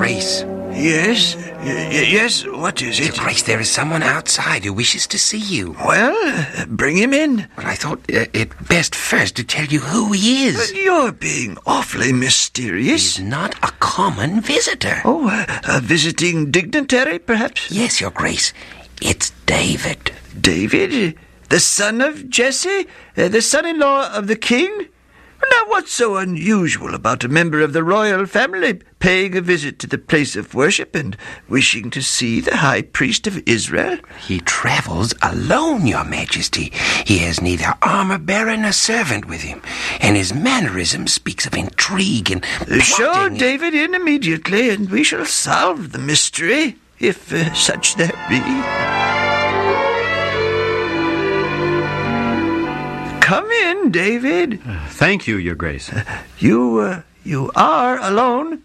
Grace. Yes? Yes, what is it? Your Grace, there is someone outside who wishes to see you. Well, bring him in. But I thought it best first to tell you who he is. You're being awfully mysterious. He's not a common visitor. Oh, a visiting dignitary, perhaps? Yes, Your Grace. It's David. David? The son of Jesse? The son-in-law of the king? Now, what's so unusual about a member of the royal family paying a visit to the place of worship and wishing to see the high priest of Israel? He travels alone, Your Majesty. He has neither armor-bearer nor servant with him, and his mannerism speaks of intrigue and plotting. Show David in immediately, and we shall solve the mystery, if such there be. Come in, David. Thank you, Your Grace. You are alone?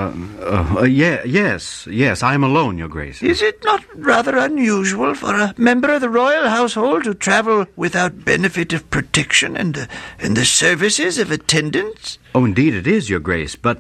Yes, I am alone, Your Grace. Is it not rather unusual for a member of the royal household to travel without benefit of protection and the services of attendants? Oh, indeed it is, Your Grace, but,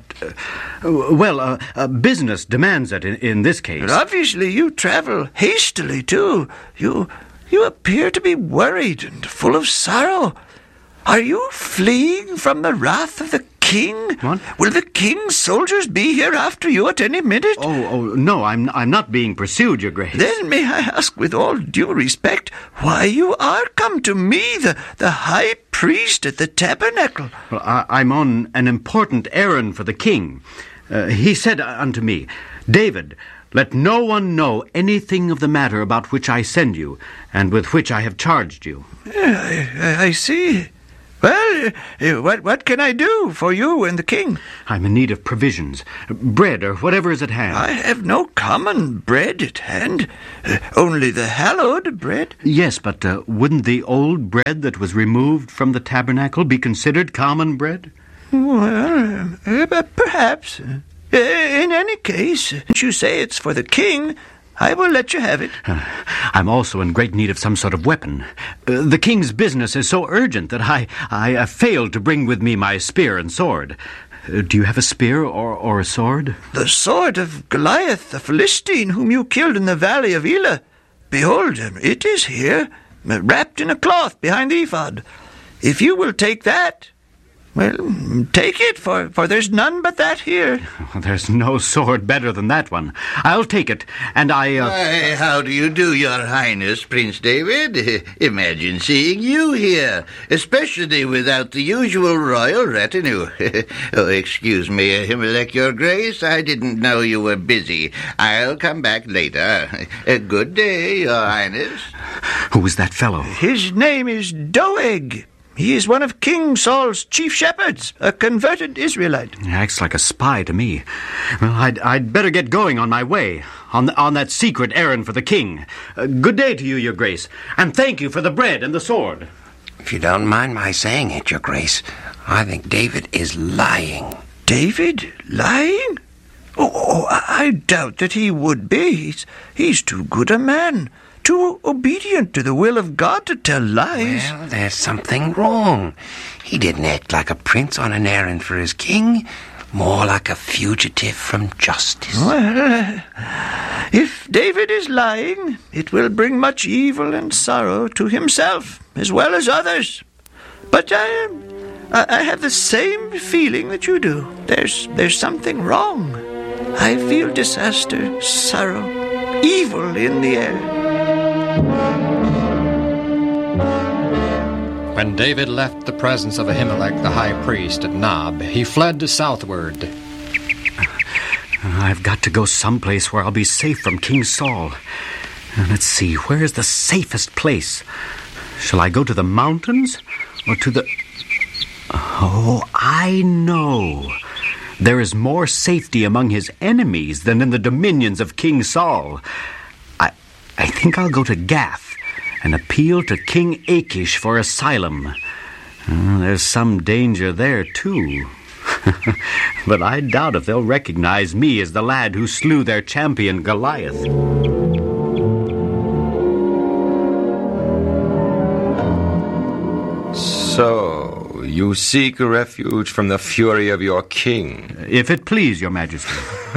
business demands it in this case. But obviously you travel hastily, too. You appear to be worried and full of sorrow. Are you fleeing from the wrath of the king? What? Will the king's soldiers be here after you at any minute? Oh, no, I'm not being pursued, Your Grace. Then may I ask with all due respect why you are come to me, the high priest at the tabernacle? Well, I'm on an important errand for the king. He said unto me, David, let no one know anything of the matter about which I send you, and with which I have charged you. I see. Well, what can I do for you and the king? I'm in need of provisions, bread or whatever is at hand. I have no common bread at hand, only the hallowed bread. Yes, but wouldn't the old bread that was removed from the tabernacle be considered common bread? Well, perhaps. In any case, since you say it's for the king, I will let you have it. I'm also in great need of some sort of weapon. The king's business is so urgent that I failed to bring with me my spear and sword. Do you have a spear or a sword? The sword of Goliath, the Philistine, whom you killed in the valley of Elah. Behold, it is here, wrapped in a cloth behind the ephod. If you will take that, well, take it, for there's none but that here. There's no sword better than that one. I'll take it, and Why, how do you do, Your Highness, Prince David? Imagine seeing you here, especially without the usual royal retinue. Oh, excuse me, Ahimelech, Your Grace. I didn't know you were busy. I'll come back later. Good day, Your Highness. Who is that fellow? His name is Doeg. He is one of King Saul's chief shepherds, a converted Israelite. He acts like a spy to me. Well, I'd better get going on my way, on that secret errand for the king. Good day to you, Your Grace, and thank you for the bread and the sword. If you don't mind my saying it, Your Grace, I think David is lying. David? Lying? Oh, I doubt that he would be. He's too good a man. Too obedient to the will of God to tell lies. Well, there's something wrong. He didn't act like a prince on an errand for his king, more like a fugitive from justice. Well, if David is lying, it will bring much evil and sorrow to himself as well as others. But I have the same feeling that you do. There's something wrong. I feel disaster, sorrow, evil in the air. When David left the presence of Ahimelech the high priest at Nob, he fled to southward. I've got to go someplace where I'll be safe from King Saul. Let's see, where is the safest place? Shall I go to the mountains or to the... Oh, I know. There is more safety among his enemies than in the dominions of King Saul. I think I'll go to Gath and appeal to King Achish for asylum. There's some danger there, too. But I doubt if they'll recognize me as the lad who slew their champion Goliath. So, you seek refuge from the fury of your king. If it please your majesty.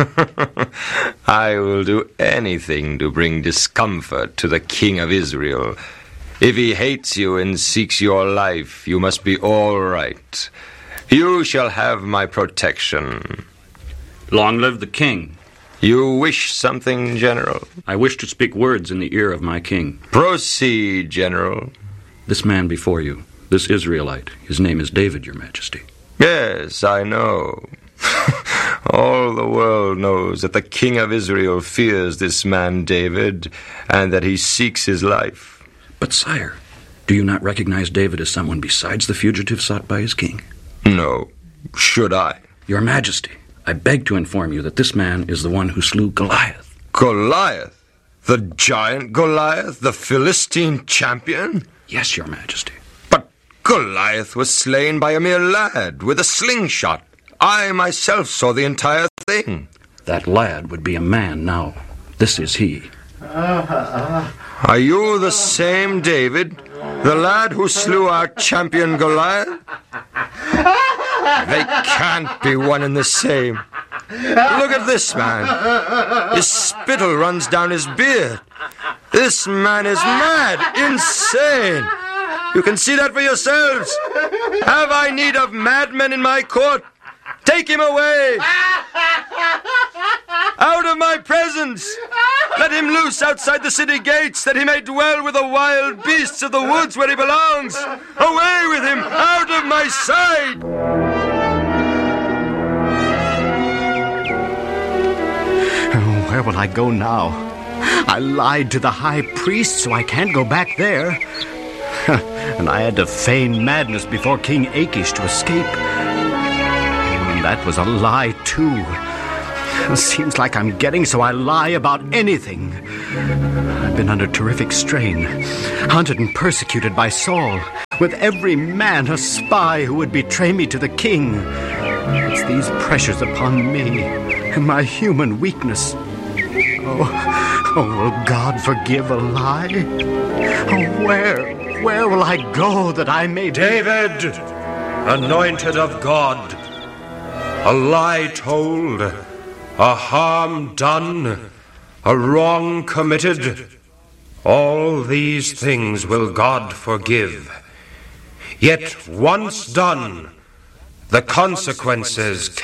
I will do anything to bring discomfort to the king of Israel. If he hates you and seeks your life, you must be all right. You shall have my protection. Long live the king. You wish something, General? I wish to speak words in the ear of my king. Proceed, General. This man before you, this Israelite, his name is David, your majesty. Yes, I know. All the world knows that the king of Israel fears this man David, and that he seeks his life. But, sire, do you not recognize David as someone besides the fugitive sought by his king? No. Should I? Your majesty, I beg to inform you that this man is the one who slew Goliath. Goliath? The giant Goliath? The Philistine champion? Yes, your majesty. But Goliath was slain by a mere lad with a slingshot. I myself saw the entire thing. That lad would be a man now. This is he. Are you the same David? The lad who slew our champion Goliath? They can't be one and the same. Look at this man. His spittle runs down his beard. This man is mad, insane. You can see that for yourselves. Have I need of madmen in my court? Take him away! Out of my presence! Let him loose outside the city gates, that he may dwell with the wild beasts of the woods where he belongs! Away with him! Out of my sight! Oh, where will I go now? I lied to the high priest, so I can't go back there. And I had to feign madness before King Achish to escape. And that was a lie, too. It seems like I'm getting so I lie about anything. I've been under terrific strain, hunted and persecuted by Saul, with every man a spy who would betray me to the king. It's these pressures upon me and my human weakness. Oh, will God forgive a lie? Oh, where will I go that I may... David, anointed of God, a lie told, a harm done, a wrong committed, all these things will God forgive. Yet once done, the consequences